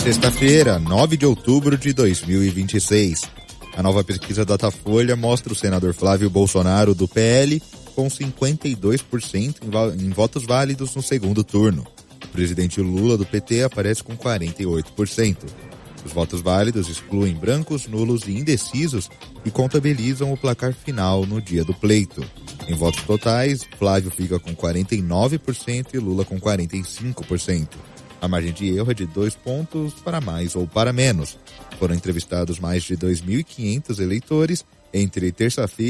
sexta-feira, 9 de outubro de 2026. A nova pesquisa Datafolha mostra o senador Flávio Bolsonaro, do PL, com 52% em votos válidos no segundo turno. O presidente Lula, do PT, aparece com 48%. Os votos válidos excluem brancos, nulos e indecisos e contabilizam o placar final no dia do pleito. Em votos totais, Flávio fica com 49% e Lula com 45%. A margem de erro é de 2 pontos para mais ou para menos. Foram entrevistados mais de 2.500 eleitores entre terça-feira